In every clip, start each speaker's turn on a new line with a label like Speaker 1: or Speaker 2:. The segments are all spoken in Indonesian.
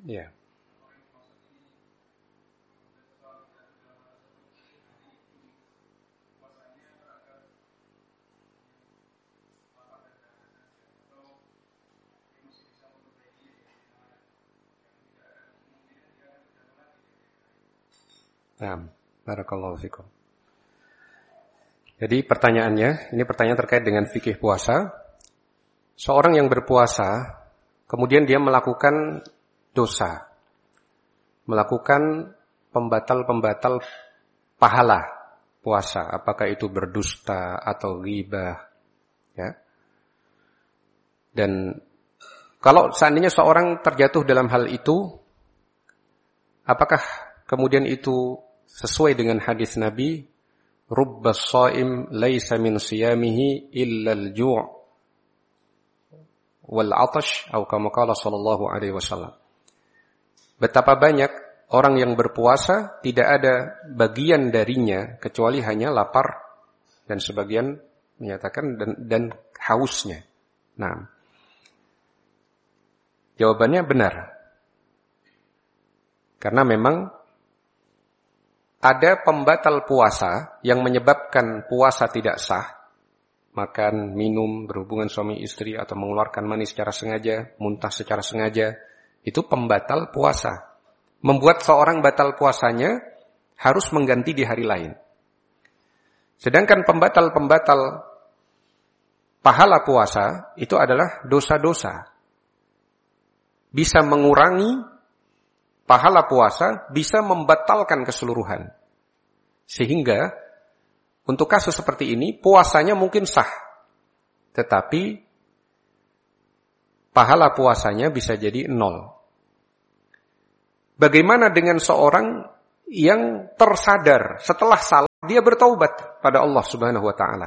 Speaker 1: Ya. Nah, barakallahu fikum. Jadi pertanyaannya, ini pertanyaan terkait dengan fikih puasa. Seorang yang berpuasa, kemudian dia melakukan dosa, melakukan pembatal-pembatal pahala puasa, apakah itu berdusta atau ghibah, ya. Dan kalau seandainya seorang terjatuh dalam hal itu, apakah kemudian itu sesuai dengan hadis Nabi, rubbas shaim laisa min siyamihi illa al-ju' wal 'atash, atau kama qala sallallahu alaihi wasallam. Betapa banyak orang yang berpuasa tidak ada bagian darinya kecuali hanya lapar dan sebagian menyatakan dan hausnya. Nah, jawabannya benar. Karena memang ada pembatal puasa yang menyebabkan puasa tidak sah. Makan, minum, berhubungan suami istri, atau mengeluarkan mani secara sengaja, muntah secara sengaja. Itu pembatal puasa. Membuat seorang batal puasanya harus mengganti di hari lain. Sedangkan pembatal-pembatal pahala puasa itu adalah dosa-dosa. Bisa mengurangi pahala puasa, bisa membatalkan keseluruhan. Sehingga untuk kasus seperti ini puasanya mungkin sah, tetapi pahala puasanya bisa jadi 0. Bagaimana dengan seorang yang tersadar setelah salah dia bertaubat pada Allah Subhanahu wa taala?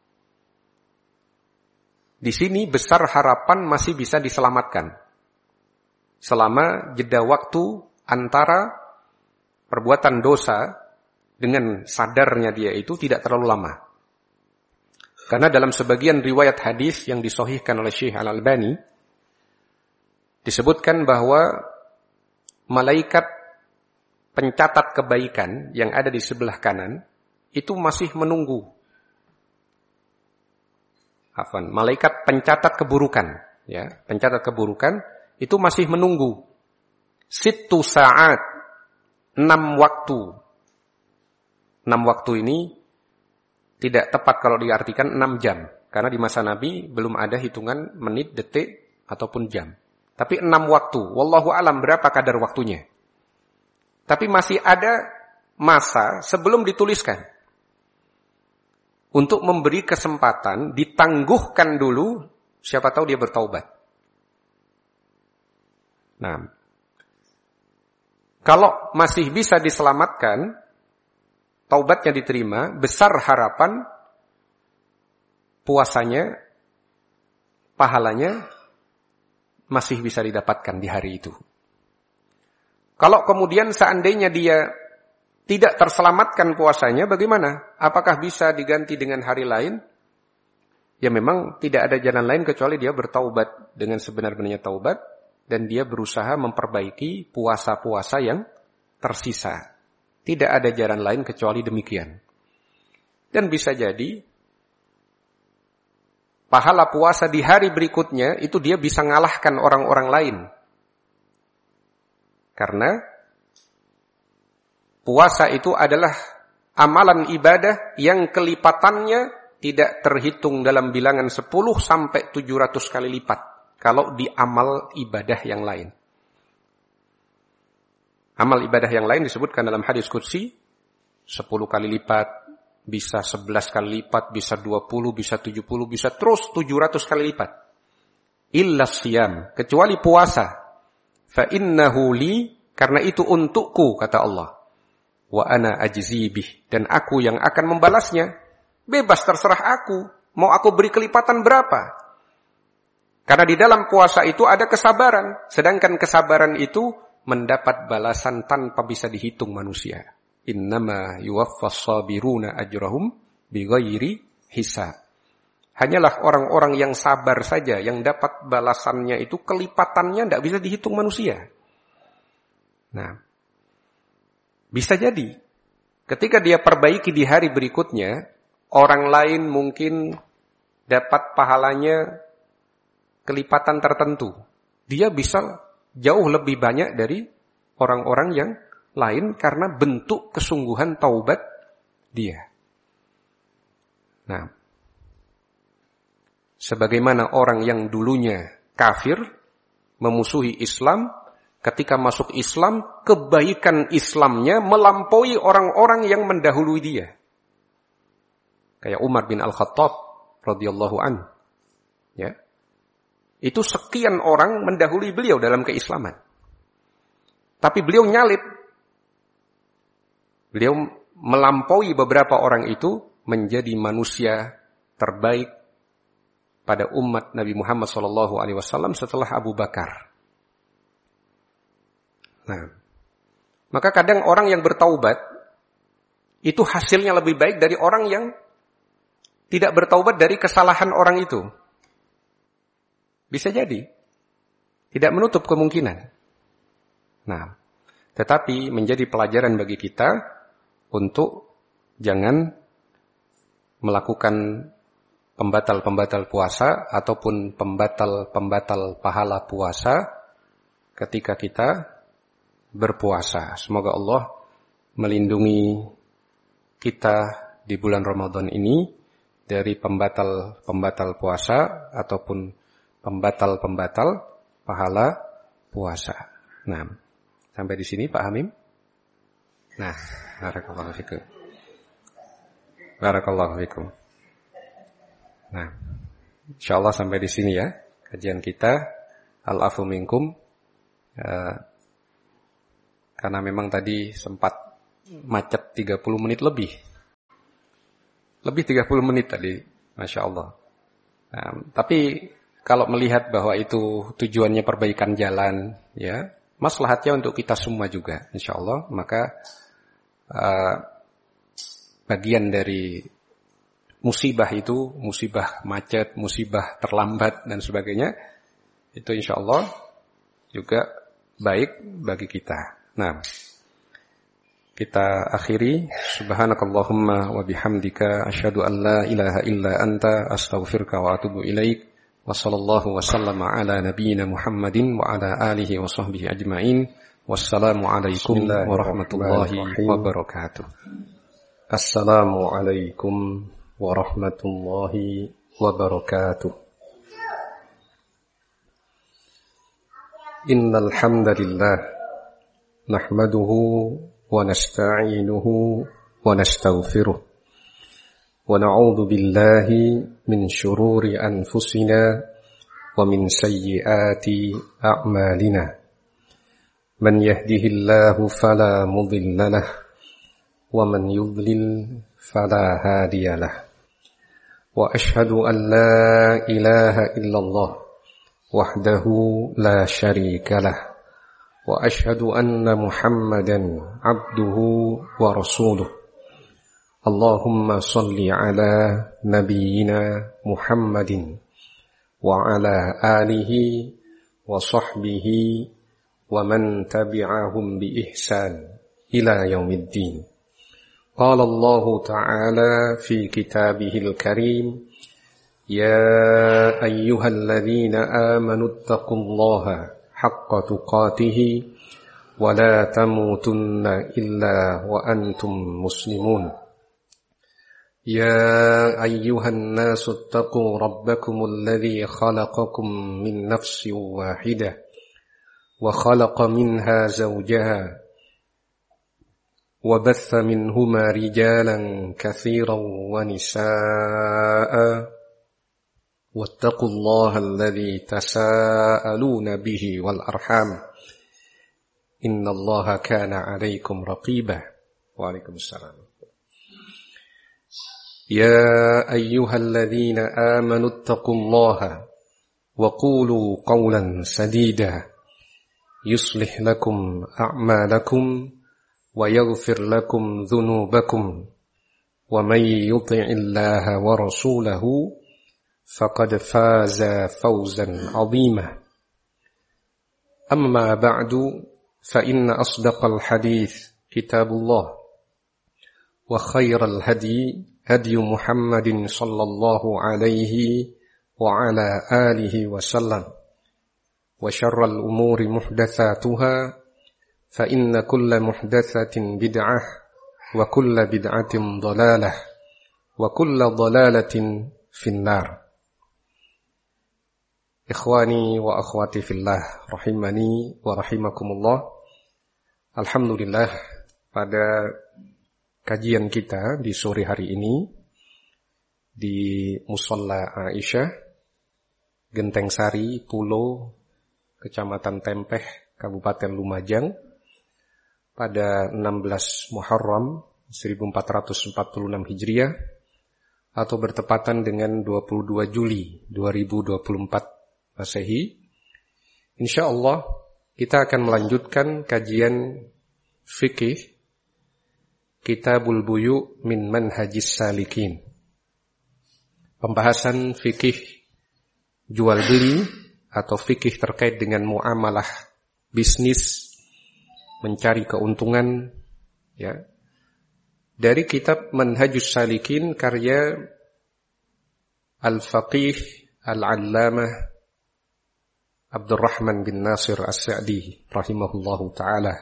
Speaker 1: Di sini besar harapan masih bisa diselamatkan selama jeda waktu antara perbuatan dosa dengan sadarnya dia itu tidak terlalu lama. Karena dalam sebagian riwayat hadis yang disahihkan oleh Syekh Al-Albani disebutkan bahwa malaikat pencatat kebaikan yang ada di sebelah kanan itu masih menunggu. Malaikat pencatat keburukan, ya, pencatat keburukan itu masih menunggu. 6 saat, 6 waktu. 6 waktu ini tidak tepat kalau diartikan 6 jam. Karena di masa Nabi belum ada hitungan menit, detik, ataupun jam. Tapi 6 waktu. Wallahu alam berapa kadar waktunya. Tapi masih ada masa sebelum dituliskan. Untuk memberi kesempatan, ditangguhkan dulu, siapa tahu dia bertaubat. Nah, kalau masih bisa diselamatkan, taubatnya diterima, besar harapan puasanya, pahalanya masih bisa didapatkan di hari itu. Kalau kemudian seandainya dia tidak terselamatkan puasanya, bagaimana? Apakah bisa diganti dengan hari lain? Ya memang tidak ada jalan lain kecuali dia bertaubat dengan sebenar-benarnya taubat, dan dia berusaha memperbaiki puasa-puasa yang tersisa. Tidak ada jalan lain kecuali demikian. Dan bisa jadi pahala puasa di hari berikutnya itu dia bisa ngalahkan orang-orang lain. Karena puasa itu adalah amalan ibadah yang kelipatannya tidak terhitung dalam bilangan 10 sampai 700 kali lipat. Kalau di amal ibadah yang lain. Amal ibadah yang lain disebutkan dalam hadis qudsi 10 kali lipat, bisa 11 kali lipat, bisa 20, bisa 70, bisa terus 700 kali lipat. Illa siyam, kecuali puasa. Fa innahu li, karena itu untukku, kata Allah. Wa ana ajzi bih, dan aku yang akan membalasnya. Bebas terserah aku, mau aku beri kelipatan berapa? Karena di dalam puasa itu ada kesabaran. Sedangkan kesabaran itu mendapat balasan tanpa bisa dihitung manusia. Innama yuwaffas sabiruna ajrahum bighairi hisab. Hanyalah orang-orang yang sabar saja yang dapat balasannya itu kelipatannya tidak bisa dihitung manusia. Nah, bisa jadi ketika dia perbaiki di hari berikutnya, orang lain mungkin dapat pahalanya kelipatan tertentu. Dia bisa jauh lebih banyak dari orang-orang yang lain karena bentuk kesungguhan taubat dia. Nah, sebagaimana orang yang dulunya kafir, memusuhi Islam, ketika masuk Islam, kebaikan Islamnya melampaui orang-orang yang mendahului dia. Kayak Umar bin Al-Khattab radhiyallahu anhu. Ya. Itu sekian orang mendahului beliau dalam keislaman. Tapi beliau nyalip. Beliau melampaui beberapa orang itu menjadi manusia terbaik pada umat Nabi Muhammad SAW setelah Abu Bakar. Nah, maka kadang orang yang bertaubat itu hasilnya lebih baik dari orang yang tidak bertaubat dari kesalahan orang itu. Bisa jadi. Tidak menutup kemungkinan. Nah, tetapi menjadi pelajaran bagi kita untuk jangan melakukan pembatal-pembatal puasa ataupun pembatal-pembatal pahala puasa ketika kita berpuasa. Semoga Allah melindungi kita di bulan Ramadan ini dari pembatal-pembatal puasa ataupun pembatal-pembatal pahala puasa. Nah, sampai di sini Pak Hamim. Nah, barakallahu fikum. Barakallahu fikum. Nah, insyaallah sampai di sini ya kajian kita. Al-afu minkum. Karena memang tadi sempat macet 30 menit lebih. Lebih 30 menit tadi, Masya Allah. Nah, tapi kalau melihat bahwa itu tujuannya perbaikan jalan, ya, maslahatnya untuk kita semua juga, insya Allah. Maka bagian dari musibah itu, musibah macet, musibah terlambat dan sebagainya, itu insya Allah juga baik bagi kita. Nah, kita akhiri. Subhanakallahumma wa bihamdika asyhadu an la ilaha illa anta astaghfiruka wa atubu ilaik. Wa sallallahu wa sallama ala nabiyyina Muhammadin wa ala alihi wa sahbihi ajma'in. Wassalamu alaikum warahmatullahi wabarakatuh. Assalamu alaikum warahmatullahi wabarakatuh. Innal hamdalillah nahmaduhu wa nasta'inuhu wa nastaghfiruh wa na'udzu billahi min shururi anfusina wa min sayyiati a'malina. Man yahdihillahu fala mudilla lahu wa man yudlil fala hadiya lahu. Wa ashhadu an la ilaha illallah wahdahu la syarika lahu. وأشهد أن محمدا عبده ورسوله. اللهم صل على نبينا محمد وعلى آله وصحبه ومن تبعهم بإحسان إلى يوم الدين. قال الله تعالى في كتابه الكريم: يا أيها الذين آمنوا اتقوا الله حق تقاته ولا تموتن إلا وأنتم مسلمون. يا أيها الناس اتقوا ربكم الذي خلقكم من نفس واحدة وخلق منها زوجها وبث منهما رجالا كثيرا ونساء واتقوا الله الذي تساءلون به والأرحام إن الله كان عليكم رقيبا. وعليكم السلام. يا أيها الذين آمنوا اتقوا الله وقولوا قولا سديدا يصلح لكم أعمالكم ويغفر لكم ذنوبكم ومن يطع الله ورسوله فقد فاز فوزا عظيما. أما بعد فإن أصدق الحديث كتاب الله وخير الهدي هدي محمد صلى الله عليه وعلى آله وسلم وشر الأمور محدثاتها فإن كل محدثة بدعة وكل بدعة ضلالة وكل ضلالة في النار. Ikhwani wa akhwati fillah, rahimani wa rahimakumullah. Alhamdulillah, pada kajian kita di sore hari ini di Musholla Aisyah, Genteng Sari, Pulo, Kecamatan Tempeh, Kabupaten Lumajang, pada 16 Muharram 1446 Hijriah atau bertepatan dengan 22 Juli 2024 Masehi. Insyaallah kita akan melanjutkan kajian fikih Kitabul Buyu' min Manhajis Salikin. Pembahasan fikih jual beli atau fikih terkait dengan muamalah bisnis, mencari keuntungan, ya. Dari kitab Manhajus Salikin karya Al-Faqih Al-Allamah Abdurrahman bin Nasir As-Sa'di rahimahullahu ta'ala,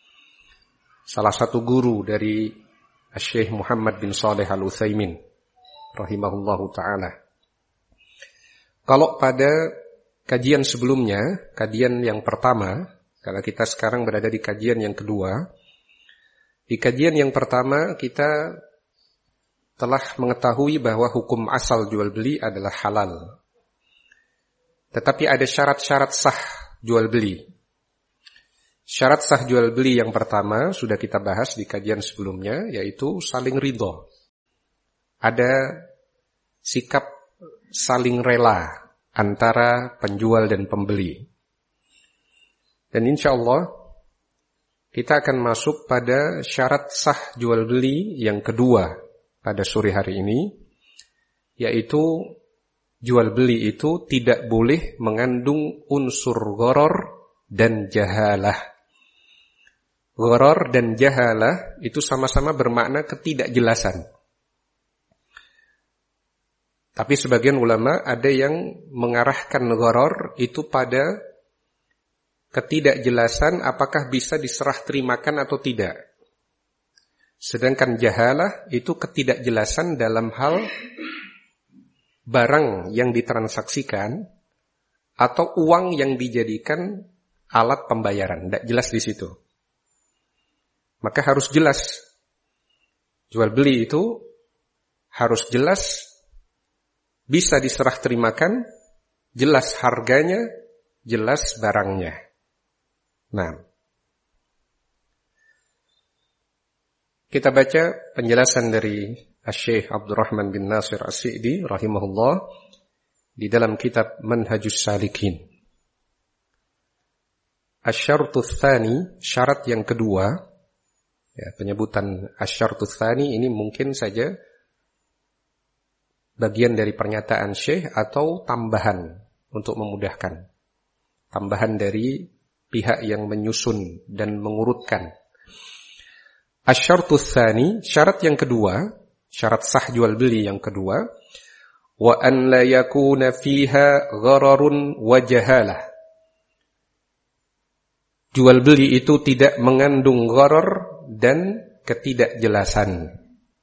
Speaker 1: salah satu guru dari Syekh Muhammad bin Saleh Al-Utsaimin rahimahullahu ta'ala. Kalau pada kajian sebelumnya, kajian yang pertama, karena kita sekarang berada di kajian yang kedua, di kajian yang pertama kita telah mengetahui bahwa hukum asal jual beli adalah halal. Tetapi ada syarat-syarat sah jual beli. Syarat sah jual beli yang pertama sudah kita bahas di kajian sebelumnya, yaitu saling ridho. Ada sikap saling rela antara penjual dan pembeli. Dan insya Allah kita akan masuk pada syarat sah jual beli yang kedua pada sore hari ini, yaitu jual beli itu tidak boleh mengandung unsur gharar dan jahalah. Gharar dan jahalah itu sama-sama bermakna ketidakjelasan. Tapi sebagian ulama ada yang mengarahkan gharar itu pada ketidakjelasan apakah bisa diserah terimakan atau tidak. Sedangkan jahalah itu ketidakjelasan dalam hal barang yang ditransaksikan atau uang yang dijadikan alat pembayaran. Tidak jelas di situ. Maka harus jelas. Jual beli itu harus jelas, bisa diserah terimakan, jelas harganya, jelas barangnya. Nah, kita baca penjelasan dari Syekh Abdurrahman bin Nasir As-Sa'di rahimahullah di dalam kitab Manhajus Salikin. Asy-syartus tsani, syarat yang kedua, ya, penyebutan asy-syartus tsani ini mungkin saja bagian dari pernyataan Syekh atau tambahan untuk memudahkan. Tambahan dari pihak yang menyusun dan mengurutkan. Asy-syartus tsani, syarat yang kedua, syarat sah jual beli yang kedua, wa an la yakuna fiha ghararun wa jahalah. Jual beli itu tidak mengandung gharar dan ketidakjelasan.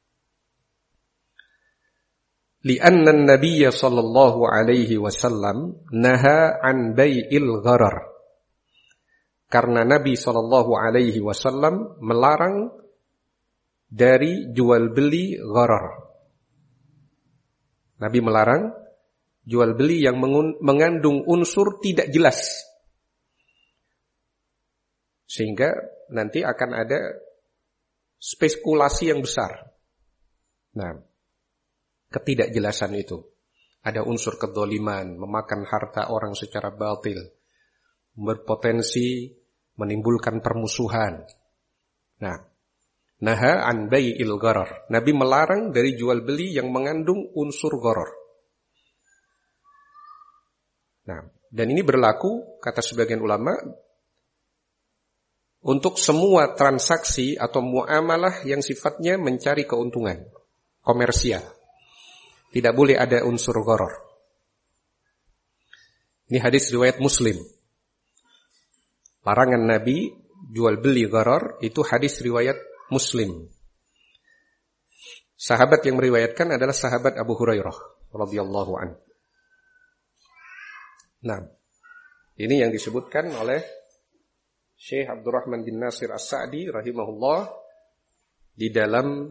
Speaker 1: Li'anna an-nabiy sallallahu alaihi wasallam naha an bai'il gharar. Karena Nabi sallallahu alaihi wasallam melarang dari jual beli gharar. Nabi melarang jual beli yang mengandung unsur tidak jelas. Sehingga nanti akan ada spekulasi yang besar. Nah, ketidakjelasan itu. Ada unsur kedzaliman, memakan harta orang secara batil, berpotensi menimbulkan permusuhan. Nah, naha an bai'il gharar. Nabi melarang dari jual beli yang mengandung unsur gharar. Nah, dan ini berlaku, kata sebagian ulama, untuk semua transaksi atau muamalah yang sifatnya mencari keuntungan komersial. Tidak boleh ada unsur gharar. Ini hadis riwayat Muslim. Larangan Nabi jual beli gharar itu hadis riwayat Muslim. Sahabat yang meriwayatkan adalah sahabat Abu Hurairah radhiyallahu anhu. Nah, ini yang disebutkan oleh Syekh Abdurrahman bin Nasir As-Sa'di rahimahullah di dalam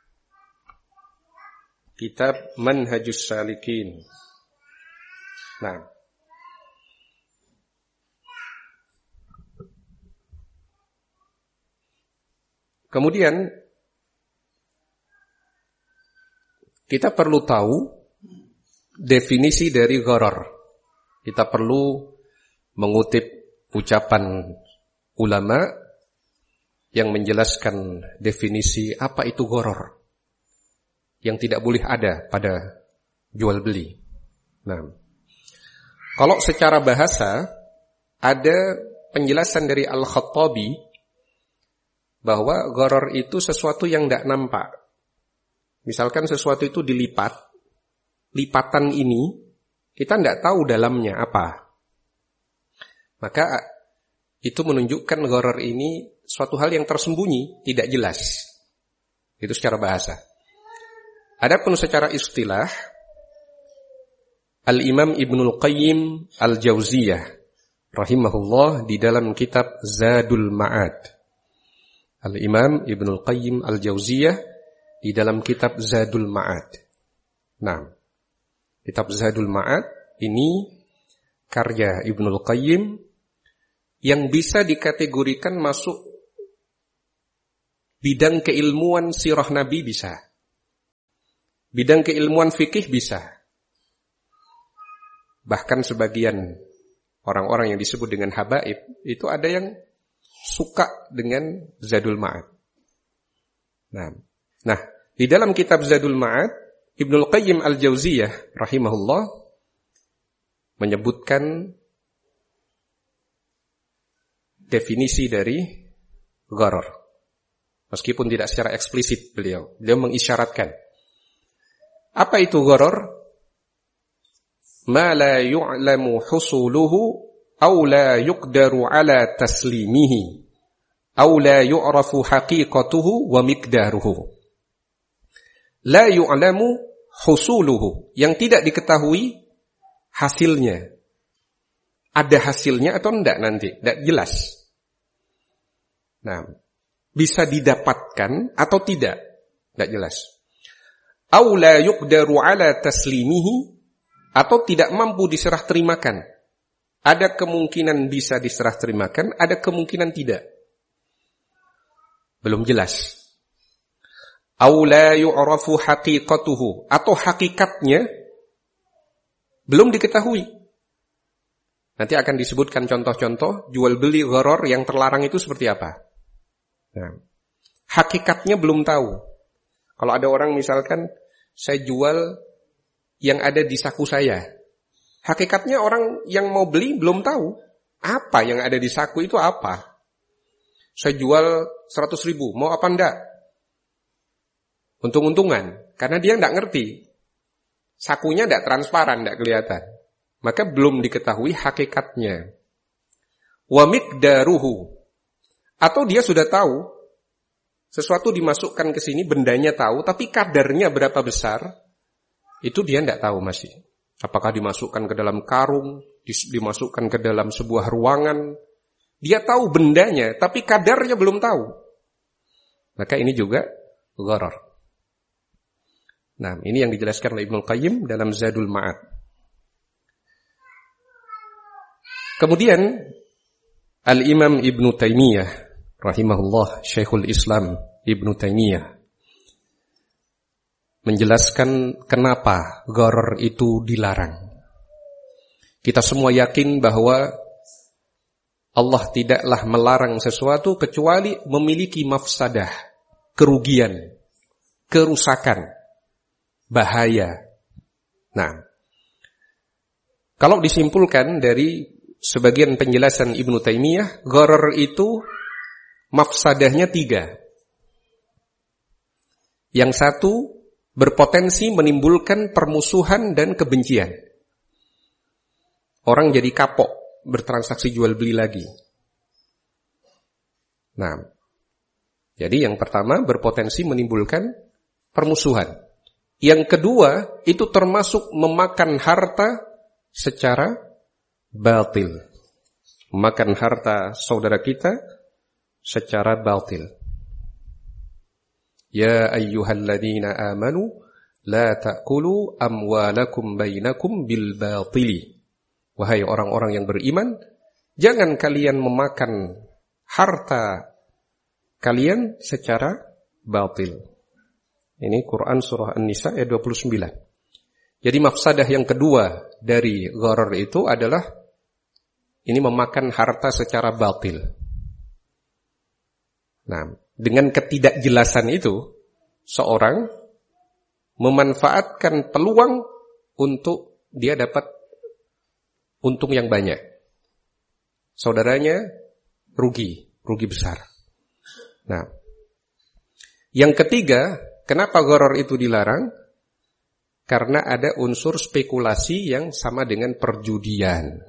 Speaker 1: kitab Manhajus Salikin. Nah, kemudian kita perlu tahu definisi dari gharar. Kita perlu mengutip ucapan ulama yang menjelaskan definisi apa itu gharar yang tidak boleh ada pada jual beli. Nah, kalau secara bahasa ada penjelasan dari Al-Khattabi bahwa gharar itu sesuatu yang tidak nampak. Misalkan sesuatu itu dilipat, lipatan ini kita tidak tahu dalamnya apa. Maka itu menunjukkan gharar ini suatu hal yang tersembunyi, tidak jelas. Itu secara bahasa. Adapun secara istilah, Al-Imam Ibnul Qayyim Al-Jauziyah rahimahullah di dalam kitab Zadul Ma'ad. Al-Imam Ibnul Qayyim Al-Jauziyah di dalam kitab Zadul Ma'ad. Nah, kitab Zadul Ma'ad ini karya Ibnul Qayyim yang bisa dikategorikan masuk bidang keilmuan sirah Nabi bisa. Bidang keilmuan fikih bisa. Bahkan sebagian orang-orang yang disebut dengan habaib itu ada yang suka dengan Zadul Ma'ad. Nah, di dalam kitab Zadul Ma'ad Ibnul Qayyim Al-Jauziyah rahimahullah menyebutkan definisi dari gharar. Meskipun tidak secara eksplisit beliau mengisyaratkan. Apa itu gharar? Ma la yu'lamu husuluhu aw la yuqdaru ala taslimihi aw la yu'rafu haqiqatuhu wa miqdaruhu. La yu'lamu husuluhu, yang tidak diketahui hasilnya. Ada hasilnya atau enggak nanti, enggak jelas. Nah, bisa didapatkan atau tidak, enggak jelas. Aw la yuqdaru ala taslimihi, atau tidak mampu diserah terimakan. Ada kemungkinan bisa diserah terimakan, ada kemungkinan tidak. Belum jelas. Aw la yu'rafu haqiqatuhu, atau hakikatnya belum diketahui. Nanti akan disebutkan contoh-contoh jual beli gharar yang terlarang itu seperti apa. Nah, hakikatnya belum tahu. Kalau ada orang misalkan saya jual yang ada di saku saya, hakikatnya orang yang mau beli belum tahu apa yang ada di saku itu apa. Saya jual 100.000, mau apa enggak? Untung-untungan, karena dia enggak ngerti. Sakunya enggak transparan, enggak kelihatan. Maka belum diketahui hakikatnya. Wa miqdaruhu, atau dia sudah tahu sesuatu dimasukkan ke sini, bendanya tahu, tapi kadarnya berapa besar itu dia enggak tahu masih. Apakah dimasukkan ke dalam karung, dimasukkan ke dalam sebuah ruangan. Dia tahu bendanya, tapi kadarnya belum tahu. Maka ini juga gharar. Nah, ini yang dijelaskan oleh Ibnul Qayyim dalam Zadul Ma'ad. Kemudian Al-Imam Ibnu Taimiyah rahimahullah, Syekhul Islam Ibnu Taimiyah menjelaskan kenapa gharar itu dilarang. Kita semua yakin bahwa Allah tidaklah melarang sesuatu kecuali memiliki mafsadah, kerugian, kerusakan, bahaya. Nah, kalau disimpulkan dari sebagian penjelasan Ibnu Taimiyah, gharar itu mafsadahnya 3. Yang satu, berpotensi menimbulkan permusuhan dan kebencian. Orang jadi kapok bertransaksi jual beli lagi. Nah, jadi yang pertama berpotensi menimbulkan permusuhan. Yang kedua, itu termasuk memakan harta secara batil. Memakan harta saudara kita secara batil. Ya ayyuhalladzina amanu la ta'kulu amwalakum bainakum bil batili. Wahai orang-orang yang beriman, jangan kalian memakan harta kalian secara batil. Ini Quran surah An-Nisa ayat 29. Jadi mafsadah yang kedua dari gharar itu adalah ini memakan harta secara batil. Nah, dengan ketidakjelasan itu, seorang memanfaatkan peluang untuk dia dapat untung yang banyak. Saudaranya rugi besar. Nah, yang ketiga, kenapa gharar itu dilarang? Karena ada unsur spekulasi yang sama dengan perjudian.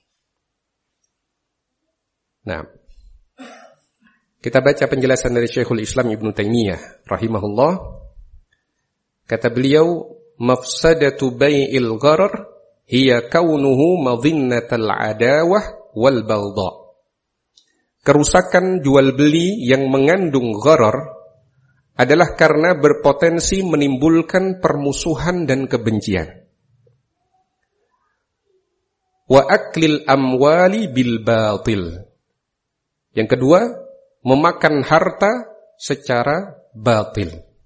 Speaker 1: Nah, kita baca penjelasan dari Syekhul Islam Ibnu Taimiyah rahimahullah. Kata beliau, mafsadatu bai'il gharar hiya kaunuhu madhinnatal adawah wal baghdha. Kerusakan jual beli yang mengandung gharar adalah karena berpotensi menimbulkan permusuhan dan kebencian. Wa aklil amwali bil batil. Yang kedua, memakan harta secara batil.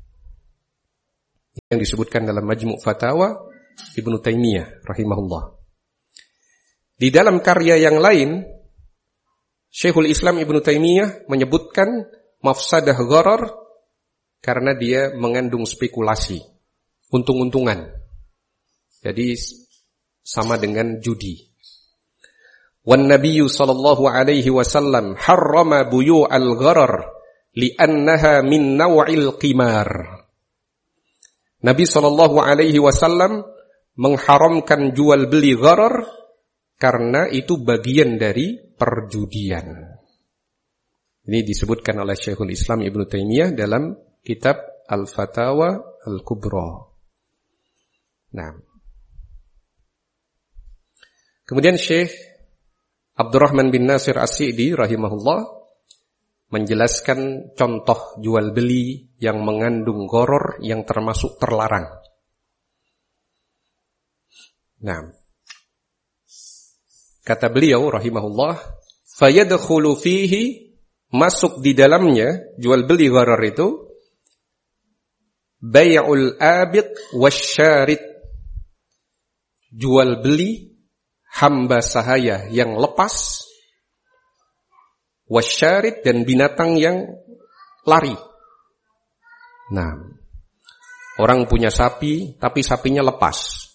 Speaker 1: Yang disebutkan dalam Majmu' Fatawa Ibnu Taimiyah rahimahullah. Di dalam karya yang lain, Syekhul Islam Ibnu Taimiyah menyebutkan mafsadah gharar karena dia mengandung spekulasi, untung-untungan. Jadi sama dengan judi. Wan Nabiyyu sallallahu alaihi wasallam harrama buyu'al gharar li'annaha min naw'il qimar. Nabi sallallahu alaihi wasallam mengharamkan jual beli gharar karena itu bagian dari perjudian. Ini disebutkan oleh Syekhul Islam Ibnu Taimiyah dalam kitab Al-Fatawa Al-Kubra. Nah, kemudian Syekh Abdurrahman bin Nasir As-Sa'di rahimahullah menjelaskan contoh jual beli yang mengandung gharar yang termasuk terlarang. Nah, kata beliau rahimahullah, fayadkhulu fihi, masuk di dalamnya jual beli gharar itu bai'ul abid wasyarid, jual beli hamba sahaya yang lepas, wasyarid, dan binatang yang lari. Nah, orang punya sapi tapi sapinya lepas.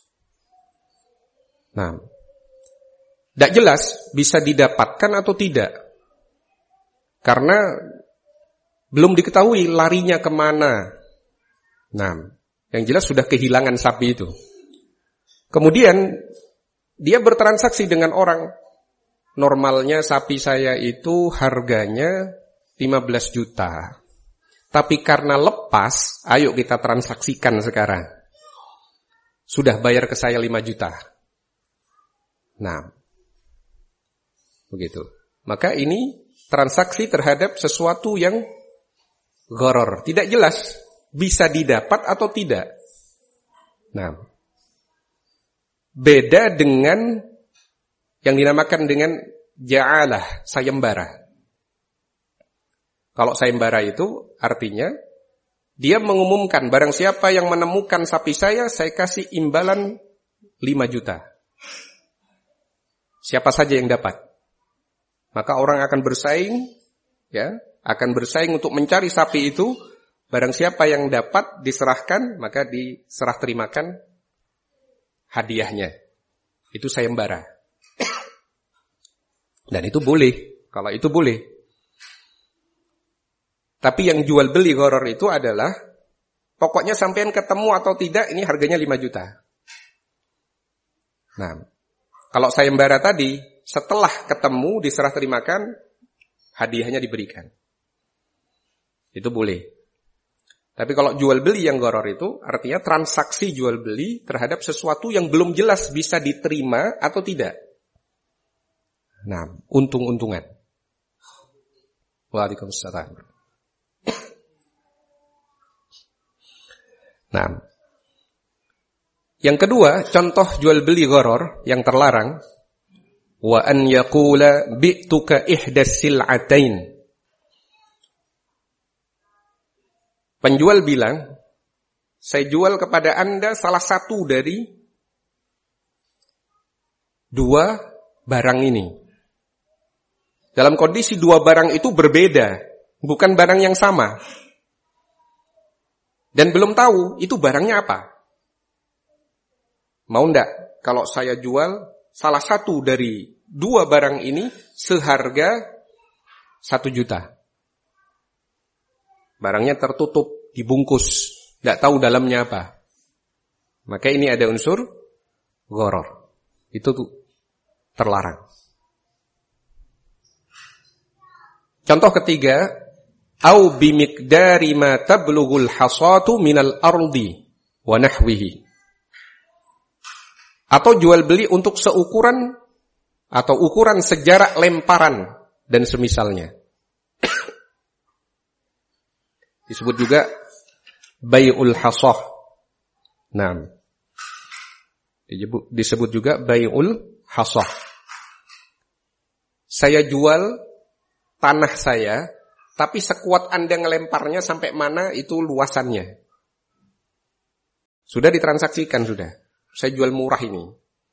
Speaker 1: Nah, tidak jelas bisa didapatkan atau tidak, karena belum diketahui larinya kemana. Nah, yang jelas sudah kehilangan sapi itu. Kemudian dia bertransaksi dengan orang. Normalnya sapi saya itu harganya 15 juta. Tapi karena lepas, ayo kita transaksikan sekarang. Sudah bayar ke saya 5 juta. Nah, begitu. Maka ini transaksi terhadap sesuatu yang gharar. Tidak jelas bisa didapat atau tidak. Nah, beda dengan yang dinamakan dengan ja'alah, sayembara. Kalau sayembara itu artinya dia mengumumkan barang siapa yang menemukan sapi saya kasih imbalan 5 juta. Siapa saja yang dapat. Maka orang akan bersaing, ya, akan bersaing untuk mencari sapi itu. Barang siapa yang dapat diserahkan, maka diserah terimakan hadiahnya. Itu sayembara. Dan itu boleh. Kalau itu boleh. Tapi yang jual beli gharar itu adalah pokoknya sampean ketemu atau tidak ini harganya 5 juta. Nah, kalau sayembara tadi setelah ketemu diserah terimakan hadiahnya diberikan. Itu boleh. Tapi kalau jual beli yang gharar itu artinya transaksi jual beli terhadap sesuatu yang belum jelas bisa diterima atau tidak. Nah, untung-untungan. Waalaikumsalam. Nah, yang kedua, contoh jual beli gharar yang terlarang, wa an yaqula bi'tuka ihdas sil'atain. Penjual bilang, saya jual kepada Anda salah satu dari 2 barang ini. Dalam kondisi 2 barang itu berbeda, bukan barang yang sama. Dan belum tahu itu barangnya apa. Mau enggak kalau saya jual salah satu dari 2 barang ini seharga 1 juta. Barangnya tertutup, dibungkus, enggak tahu dalamnya apa. Maka ini ada unsur gharar. Itu tuh terlarang. Contoh ketiga, au bimiqdari ma tablughul hasatu minal ardi wa nahwihi. Atau jual beli untuk seukuran atau ukuran sejarak lemparan dan semisalnya. Disebut juga bai'ul hasah. Nah, disebut juga bai'ul hasah. Saya jual tanah saya, tapi sekuat Anda ngelemparnya sampai mana itu luasannya. Sudah ditransaksikan sudah. Saya jual murah ini.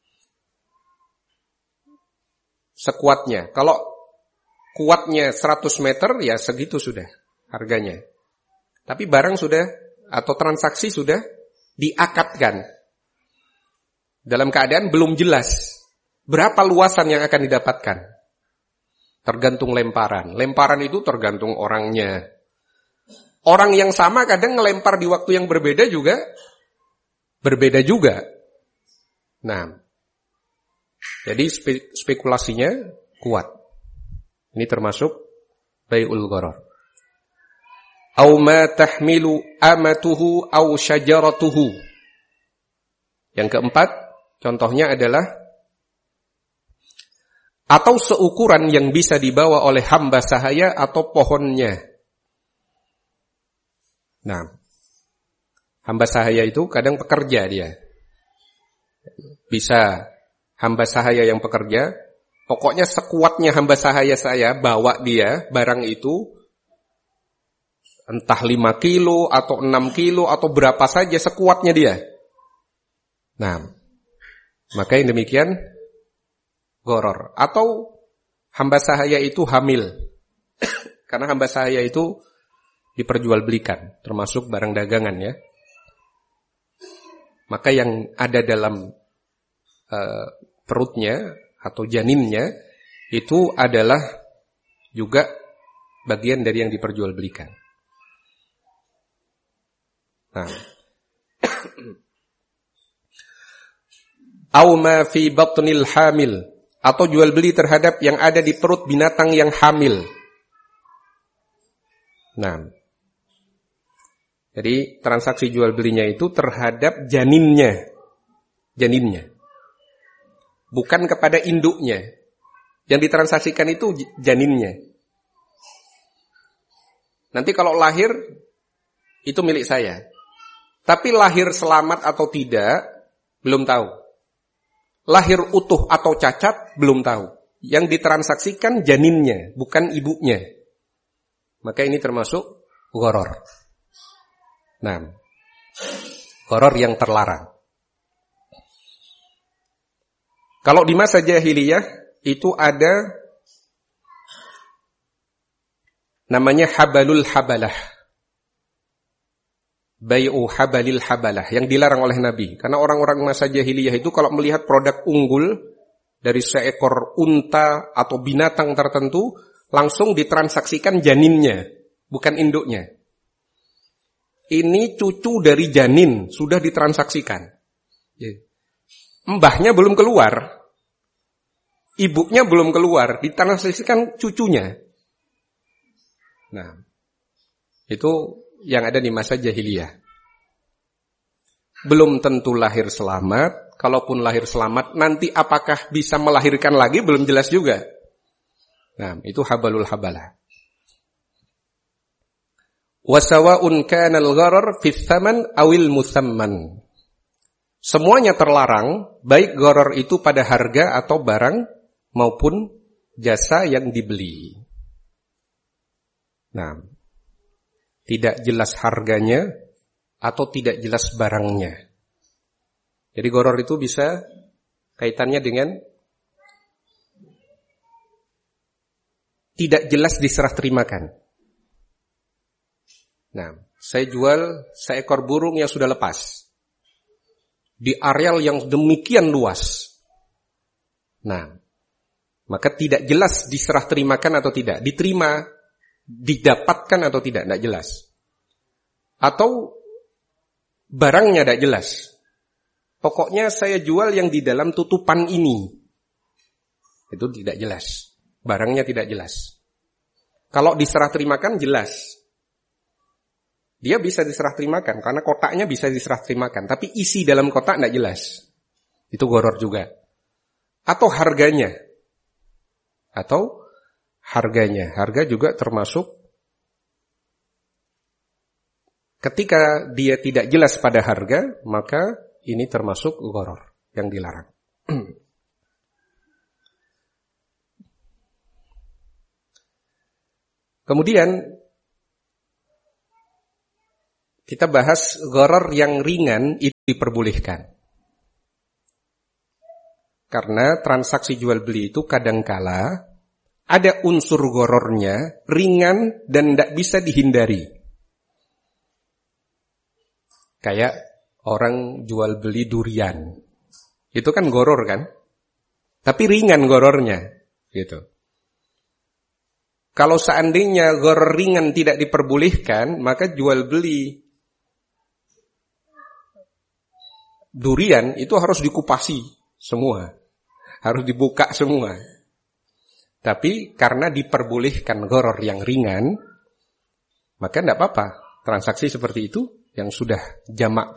Speaker 1: Sekuatnya. Kalau kuatnya 100 meter ya segitu sudah harganya. Tapi barang sudah atau transaksi sudah diakadkan. Dalam keadaan belum jelas berapa luasan yang akan didapatkan. Tergantung lemparan. Lemparan itu tergantung orangnya. Orang yang sama kadang ngelempar di waktu yang berbeda juga. Berbeda juga. Nah. Jadi spekulasinya kuat. Ini termasuk bai'ul gharar. Au ma tahmilu amatuhu au syajaratuhu. Yang keempat, contohnya adalah atau seukuran yang bisa dibawa oleh hamba sahaya atau pohonnya. Nah, hamba sahaya itu kadang pekerja dia. Bisa hamba sahaya yang pekerja, pokoknya sekuatnya hamba sahaya saya bawa dia barang itu, entah 5 kilo atau 6 kilo atau berapa saja sekuatnya dia. Nah, maka yang demikian gharar. Atau hamba sahaya itu hamil. Karena hamba sahaya itu diperjualbelikan, termasuk barang dagangan ya. Maka yang ada dalam perutnya atau janinnya itu adalah juga bagian dari yang diperjualbelikan. Nah. Au ma fi batnil hamil, atau jual beli terhadap yang ada di perut binatang yang hamil. Nah. Jadi transaksi jual belinya itu terhadap janinnya. Janinnya. Bukan kepada induknya. Yang ditransaksikan itu janinnya. Nanti kalau lahir itu milik saya. Tapi lahir selamat atau tidak belum tahu. Lahir utuh atau cacat belum tahu. Yang ditransaksikan janinnya, bukan ibunya. Maka ini termasuk gharar. Nah, gharar yang terlarang. Kalau di masa jahiliyah itu ada namanya habalul habalah. Bai'u habalil habalah yang dilarang oleh Nabi. Karena orang-orang masa jahiliyah itu kalau melihat produk unggul dari seekor unta atau binatang tertentu, langsung ditransaksikan janinnya. bukan induknya. Ini cucu dari janin, sudah ditransaksikan. Mbahnya belum keluar, ibunya belum keluar, ditransaksikan cucunya. Nah, itu yang ada di masa jahiliyah. Belum tentu lahir selamat, kalaupun lahir selamat, nanti apakah bisa melahirkan lagi, belum jelas juga. Nah, itu habalul habalah. Wasawa'un kana al-gharar fi tsaman awil musamman. Semuanya terlarang, baik gharar itu pada harga atau barang maupun jasa yang dibeli. Nah, tidak jelas harganya atau tidak jelas barangnya. Jadi gharar itu bisa kaitannya dengan tidak jelas diserah terimakan. Nah, saya jual seekor burung yang sudah lepas di areal yang demikian luas. Nah, maka tidak jelas diserah terimakan atau tidak, diterima, didapatkan atau tidak jelas. Atau barangnya tidak jelas. Pokoknya saya jual yang di dalam tutupan ini. Itu tidak jelas. Barangnya tidak jelas. Kalau diserah terimakan jelas. Dia bisa diserah terimakan, karena kotaknya bisa diserah terimakan. Tapi isi dalam kotak tidak jelas. Itu gharar juga. Atau harganya. Harga juga termasuk. Ketika dia tidak jelas pada harga, maka ini termasuk gharar yang dilarang. Kemudian kita bahas gharar yang ringan itu diperbolehkan. Karena transaksi jual beli itu kadangkala ada unsur ghararnya ringan dan tidak bisa dihindari. Kayak orang jual beli durian. Itu kan gharar kan? Tapi ringan ghararnya, gitu. Kalau seandainya gharar ringan tidak diperbolehkan, maka jual beli durian itu harus dikupasi semua. Harus dibuka semua. Tapi karena diperbolehkan gharar yang ringan, maka tidak apa-apa. Transaksi seperti itu yang sudah jamak